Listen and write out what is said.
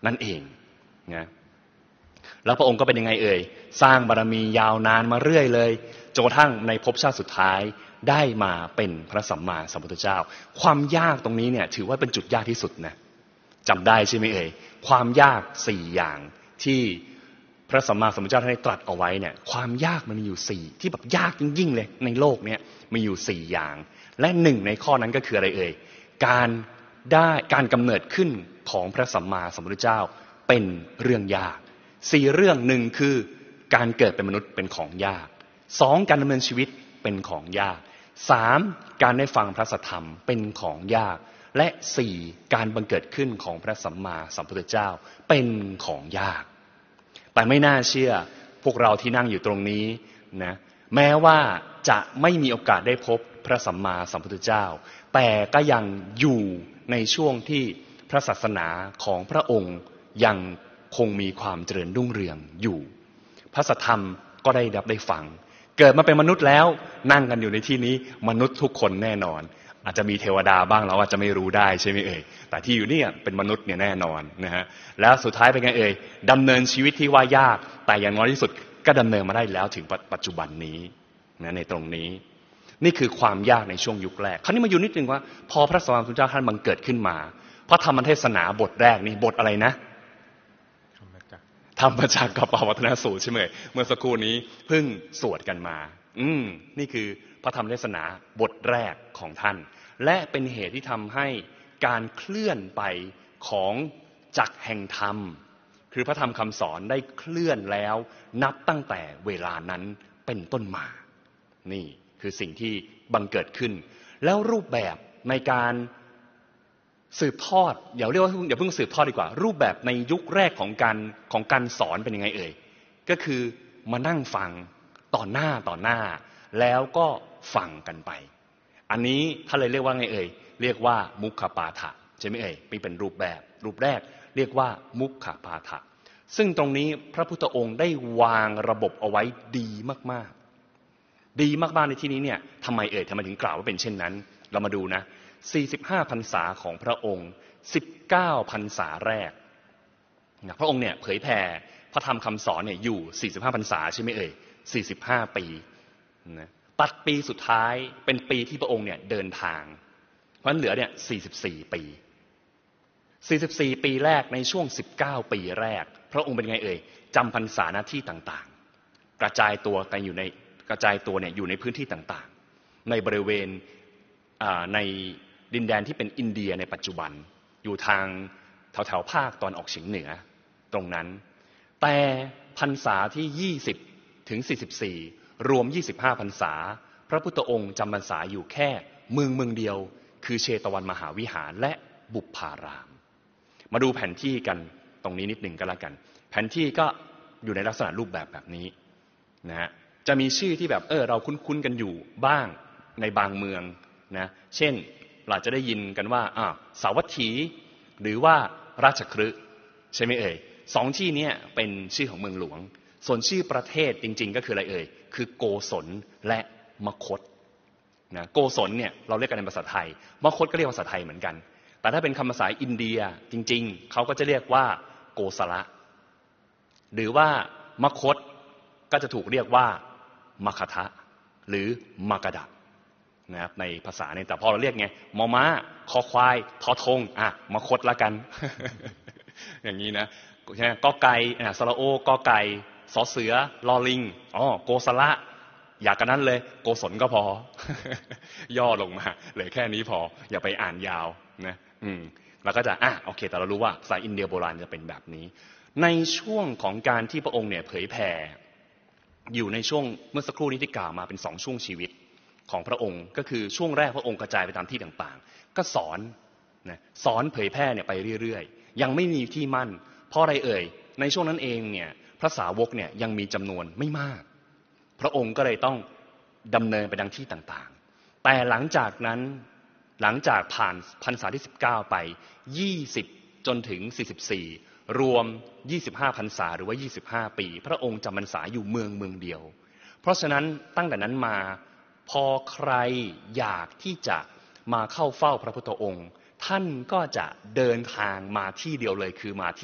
นั่นเองนะแล้วพระองค์ก็เป็นยังไงสร้างบารมียาวนานมาเรื่อยเลยจนกระทั่งในภพชาติสุดท้ายได้มาเป็นพระสัมมาสัมพุทธเจ้าความยากตรงนี้เนี่ยถือว่าเป็นจุดยากที่สุดนะจำได้ใช่ไหมความยาก4อย่างที่พระสัมมาสัมพุทธเจ้าท่านได้ตรัสเอาไว้เนี่ยความยากมันมีอยู่4ที่แบบยากยิ่งๆเลยในโลกเนี่ยมีอยู่4อย่างและ1ในข้อนั้นก็คืออะไรการกำเนิดขึ้นของพระสัมมาสัมพุทธเจ้าเป็นเรื่องยาก4เรื่อง1คือการเกิดเป็นมนุษย์เป็นของยาก2การดำเนินชีวิตเป็นของยาก3การได้ฟังพระสัทธรรมเป็นของยากและ4การบังเกิดขึ้นของพระสัมมาสัมพุทธเจ้าเป็นของยากแต่ไม่น่าเชื่อพวกเราที่นั่งอยู่ตรงนี้นะแม้ว่าจะไม่มีโอกาสได้พบพระสัมมาสัมพุทธเจ้าแต่ก็ยังอยู่ในช่วงที่พระศาสนาของพระองค์ยังคงมีความเจริญรุ่งเรืองอยู่พระสัทธรรมก็ได้ฟังเกิดมาเป็นมนุษย์แล้วนั่งกันอยู่ในที่นี้มนุษย์ทุกคนแน่นอนอาจจะมีเทวดาบ้างเราอาจจะไม่รู้ได้ใช่ไหมแต่ที่อยู่นี่เป็นมนุษย์เนี่ยแน่นอนนะฮะแล้วสุดท้ายเป็นไงดำเนินชีวิตที่ว่ายากแต่อย่างน้อยที่สุดก็ดำเนินมาได้แล้วถึงปัจจุบันนี้นะในตรงนี้นี่คือความยากในช่วงยุคแรกคราวนี้มาอยู่นิดนึงว่าพอพระสัมมาสัมพุทธเจ้าท่านบังเกิดขึ้นมาพระธรรมเทศนาบทแรกนี่บทอะไรนะธรรมจักรกับปวัตนสูตรใช่ไหมเมื่อสักครู่นี้เพิ่งสวดกันมานี่คือพระธรรมเทศนาบทแรกของท่านและเป็นเหตุที่ทำให้การเคลื่อนไปของจักรแห่งธรรมคือพระธรรมคำสอนได้เคลื่อนแล้วนับตั้งแต่เวลานั้นเป็นต้นมานี่คือสิ่งที่บังเกิดขึ้นแล้วรูปแบบในการสืบทอดอย่าเพิ่งสืบทอดดีกว่ารูปแบบในยุคแรกของการสอนเป็นยังไงก็คือมานั่งฟังต่อหน้าแล้วก็ฟังกันไปอันนี้ท่านเลยเรียกว่าไงเรียกว่ามุขปาฐะใช่ไหมไม่เป็นรูปแบบรูปแรกเรียกว่ามุขปาฐะซึ่งตรงนี้พระพุทธองค์ได้วางระบบเอาไว้ดีมากในที่นี้เนี่ยทำไมถึงกล่าวว่าเป็นเช่นนั้นเรามาดูนะ45พรรษาของพระองค์19พรรษาแรกพระองค์เนี่ยเผยแผ่พระธรรมคำสอนเนี่ยอยู่45พรรษาใช่ไหม45ปีนะตัดปีสุดท้ายเป็นปีที่พระองค์เนี่ยเดินทางเพราะฉะนั้นเหลือเนี่ย44ปีแรกในช่วง19ปีแรกพระองค์เป็นไงจำพรรษาหน้าที่ต่างๆกระจายตัวเนี่ยอยู่ในพื้นที่ต่างๆในบริเวณในดินแดนที่เป็นอินเดียในปัจจุบันอยู่ทางแถวภาคตอนออกเฉียงเหนือตรงนั้นแต่พรรษาที่20ถึง44รวม25พรรษาพระพุทธองค์จำพรรษาอยู่แค่เมืองเดียวคือเชตวันมหาวิหารและบุปผารามมาดูแผนที่กันตรงนี้นิดหนึ่งก็แล้วกันแผนที่ก็อยู่ในลักษณะรูปแบบนี้นะฮะจะมีชื่อที่แบบเราคุ้นกันอยู่บ้างในบางเมืองนะเช่นเราจะได้ยินกันว่าสาวัตถีหรือว่าราชคฤห์ใช่ไหมสองที่นี้เป็นชื่อของเมืองหลวงส่วนชื่อประเทศจริงๆก็คืออะไรคือโกศลและมคธนะโกศลเนี่ยเราเรียกกันในภาษาไทยมคธก็เรียกภาษาไทยเหมือนกันแต่ถ้าเป็นคำภาษาอินเดียจริงๆเขาก็จะเรียกว่าโกสละหรือว่ามคธก็จะถูกเรียกว่ามคทะหรือมกดะนะครับในภาษาเนี่ยแต่พอเราเรียกไงมอม้าคอควายทอทงมคธละกัน อย่างนี้นะใช่ไหมกอไก่สระโอกอไก่สอเสือลอลิงโกสละอยากกันนั้นเลยโกศลก็พอ ย่อลงมาเหลือแค่นี้พออย่าไปอ่านยาวนะแล้วก็จะโอเคแต่เรารู้ว่าภาษาอินเดียโบราณจะเป็นแบบนี้ในช่วงของการที่พระองค์เนี่ยเผยแผ่อยู่ในช่วงเมื่อสักครู่นี้ที่กล่าวมาเป็น2ช่วงชีวิตของพระองค์ก็คือช่วงแรกพระองค์กระจายไปตามที่ต่างๆก็สอนเผยแพร่เนี่ยไปเรื่อยๆยังไม่มีที่มั่นเพราะอะไรในช่วงนั้นเองเนี่ยพระสาวกเนี่ยยังมีจำนวนไม่มากพระองค์ก็เลยต้องดำเนินไปดังที่ต่างๆแต่หลังจากนั้นหลังจากผ่านพรรษาที่19ไป20จนถึง44รวม25พรรษาหรือว่า25ปีพระองค์จำพรรษาอยู่เมืองเดียวเพราะฉะนั้นตั้งแต่นั้นมาพอใครอยากที่จะมาเข้าเฝ้าพระพุทธองค์ท่านก็จะเดินทางมาที่เดียวเลยคือมาที่